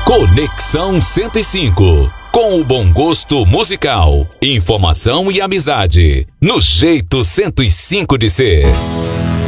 Conexão 105. Com o bom gosto musical, informação e amizade. No jeito 105 de ser.